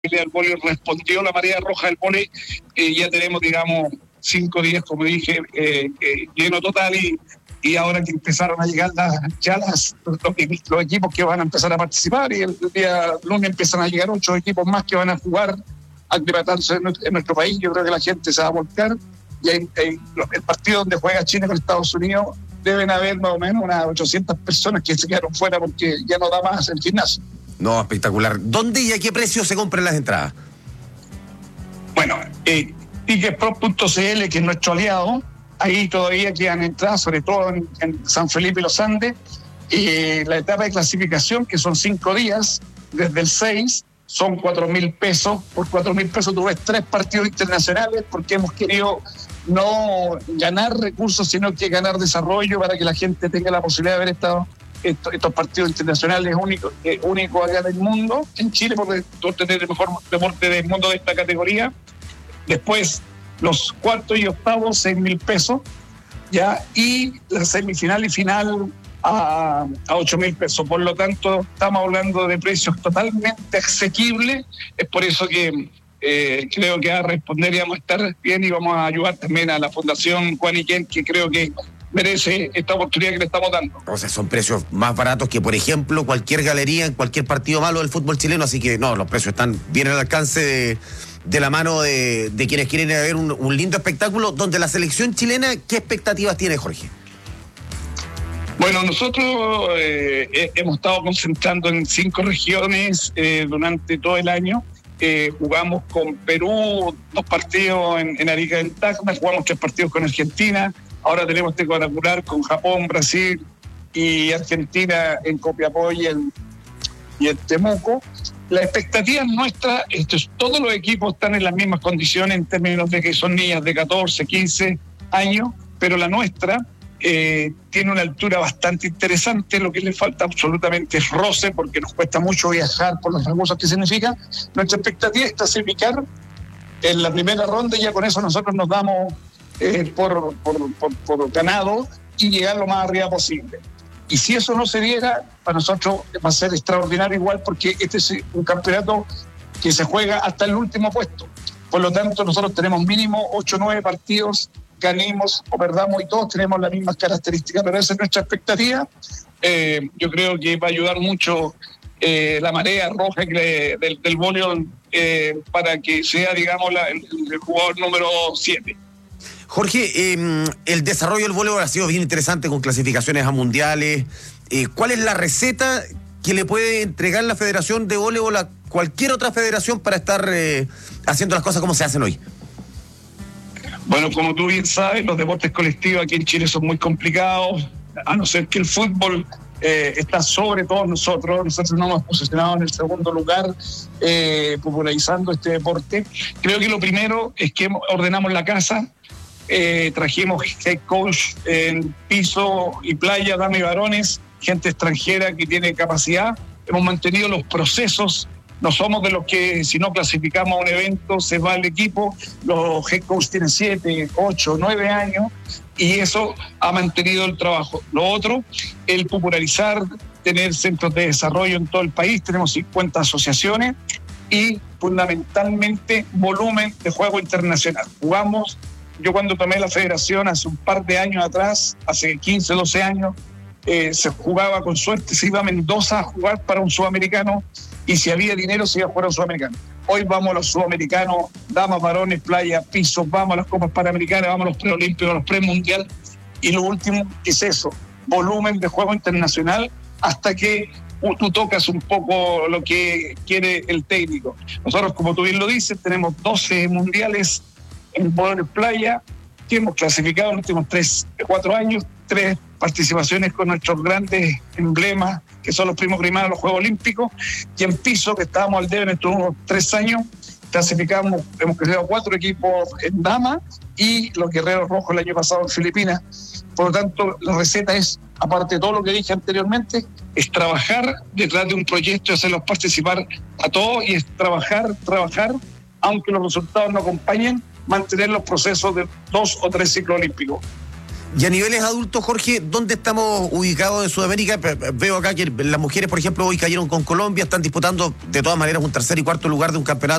del vóley respondió la marea roja del vóley. Ya tenemos, digamos, 5 días, como dije, lleno total y ahora que empezaron a llegar los equipos que van a empezar a participar y el día lunes empiezan a llegar 8 equipos más que van a jugar, aclimatándose en nuestro país. Yo creo que la gente se va a volcar y el partido donde juega Chile con Estados Unidos deben haber más o menos unas 800 personas que se quedaron fuera porque ya no da más el gimnasio. No, espectacular. ¿Dónde y a qué precio se compran las entradas? Bueno, ticketpro.cl, que es nuestro aliado, ahí todavía quedan entradas, sobre todo en San Felipe y Los Andes. La etapa de clasificación, que son 5 días, desde el 6, son 4.000 pesos. Por 4.000 pesos tú ves 3 partidos internacionales, porque hemos querido no ganar recursos, sino que ganar desarrollo para que la gente tenga la posibilidad de ver estos partidos internacionales únicos acá en el mundo, en Chile, porque tener el mejor deporte del mundo de esta categoría. Después, los cuartos y octavos, 6.000 pesos, ya, y la semifinal y final a 8.000 pesos. Por lo tanto, estamos hablando de precios totalmente asequibles. Es por eso que creo que va a responder y vamos a estar bien, y vamos a ayudar también a la Fundación Juan Iquén, que creo que merece esta oportunidad que le estamos dando. O sea, son precios más baratos que, por ejemplo, cualquier galería en cualquier partido malo del fútbol chileno, así que no, los precios están bien al alcance de la mano de quienes quieren ir a ver un lindo espectáculo. Donde la selección chilena, ¿qué expectativas tiene, Jorge? Bueno, nosotros hemos estado concentrando en 5 regiones durante todo el año. Jugamos con Perú 2 partidos en Arica del Tacna, jugamos 3 partidos con Argentina, ahora tenemos este cuadrangular con Japón, Brasil y Argentina en Copiapó y en Temuco. La expectativa nuestra, todos los equipos están en las mismas condiciones en términos de que son niñas de 14, 15 años, pero la nuestra tiene una altura bastante interesante. Lo que le falta absolutamente es roce, porque nos cuesta mucho viajar por los recursos que significa. Nuestra expectativa es clasificar en la primera ronda, y ya con eso nosotros nos damos por ganado y llegar lo más arriba posible. Y si eso no se diera, para nosotros va a ser extraordinario igual, porque este es un campeonato que se juega hasta el último puesto. Por lo tanto, nosotros tenemos mínimo 8 o 9 partidos, ganemos o perdamos, y todos tenemos las mismas características, pero esa es nuestra expectativa. Yo creo que va a ayudar mucho la marea roja del voleibol para que sea, digamos, el jugador número 7. Jorge, el desarrollo del voleibol ha sido bien interesante, con clasificaciones a mundiales. ¿Cuál es la receta que le puede entregar la Federación de Voleibol a cualquier otra federación para estar haciendo las cosas como se hacen hoy? Bueno, como tú bien sabes, los deportes colectivos aquí en Chile son muy complicados, a no ser que el fútbol está sobre todos nosotros. Nosotros nos hemos posicionado en el segundo lugar, popularizando este deporte. Creo que lo primero es que ordenamos la casa. Trajimos head coach en piso y playa, damas y varones, gente extranjera que tiene capacidad. Hemos mantenido los procesos. No somos de los que, si no clasificamos a un evento, se va el equipo. Los head coach tienen 7, 8, 9 años, y eso ha mantenido el trabajo. Lo otro, el popularizar, tener centros de desarrollo en todo el país. Tenemos 50 asociaciones y fundamentalmente volumen de juego internacional. Yo cuando tomé la federación hace un par de años atrás, hace 15, 12 años, se jugaba con suerte, se iba a Mendoza a jugar para un sudamericano, y si había dinero se iba a jugar a un sudamericano. Hoy vamos a los sudamericanos, damas, varones, playa, piso, vamos a las copas panamericanas, vamos a los preolímpicos, a los premundial, y lo último es eso, volumen de juego internacional, hasta que tú tocas un poco lo que quiere el técnico. Nosotros, como tú bien lo dices, tenemos 12 mundiales en voleibol playa, que hemos clasificado en los últimos 4 años, 3 participaciones con nuestros grandes emblemas, que son los primos Grimal a los Juegos Olímpicos, y en piso, que estábamos al debe en estos unos 3 años, clasificamos, hemos creado 4 equipos en dama, y los Guerreros Rojos el año pasado en Filipinas. Por lo tanto, la receta es, aparte de todo lo que dije anteriormente, es trabajar detrás de un proyecto y hacerlos participar a todos, y es trabajar, aunque los resultados no acompañen, mantener los procesos de 2 o 3 ciclos olímpicos. Y a niveles adultos, Jorge, ¿dónde estamos ubicados en Sudamérica? Veo acá que las mujeres, por ejemplo, hoy cayeron con Colombia, están disputando de todas maneras un tercer y cuarto lugar de un campeonato